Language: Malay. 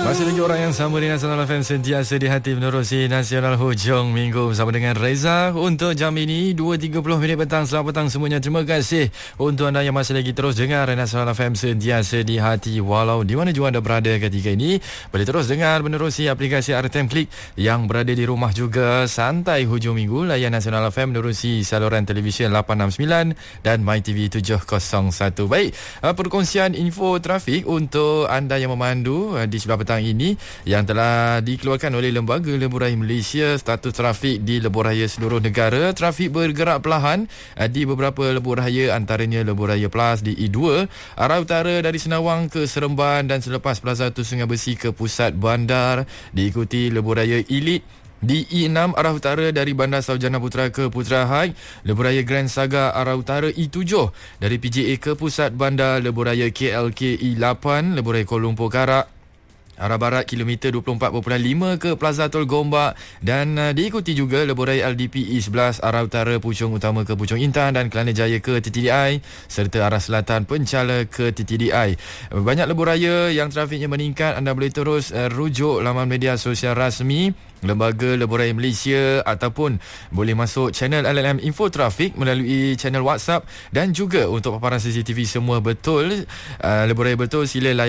Masih lagi orang yang sama di Nasional FM, sentiasa di hati menerusi Nasional Hujung Minggu bersama dengan Reza untuk jam ini 2.30 minit petang. Selamat petang semuanya. Terima kasih untuk anda yang masih lagi terus dengar Nasional FM, sentiasa di hati walau di mana juga anda berada ketika ini. Boleh terus dengar menerusi aplikasi RTM Klik, yang berada di rumah juga santai hujung minggu layan Nasional FM menerusi saluran televisyen 869 dan MyTV 701. Baik, perkongsian info trafik untuk anda yang memandu di sebelah petang ini yang telah dikeluarkan oleh Lembaga Lebuh Raya Malaysia. Status trafik di lebuh raya seluruh negara, trafik bergerak perlahan di beberapa lebuh raya, antaranya Lebuh Raya Plus di E2 arah utara dari Senawang ke Seremban dan selepas Plaza Tu Sungai Besi ke pusat bandar. Diikuti Lebuh Raya Elite di E6 arah utara dari Bandar Sarjana Putra ke Putra High. Lebuh Raya Grand Saga arah utara E7 dari PJA ke pusat bandar. Lebuh Raya KLK E8 Lebuh Raya Kuala Lumpur Karak arah barat kilometer 24.5 ke Plaza Tol Gombak, dan diikuti juga Lebuh Raya LDP E11 arah utara Puchong Utama ke Puchong Intan dan Kelana Jaya ke TTDI serta arah selatan Penchala ke TTDI. Banyak lebuh raya yang trafiknya meningkat. Anda boleh terus rujuk laman media sosial rasmi Lembaga Lebuh Raya Malaysia ataupun boleh masuk channel LLM Info Trafik melalui channel WhatsApp, dan juga untuk paparan CCTV semua betul, lebuh raya betul, sila layan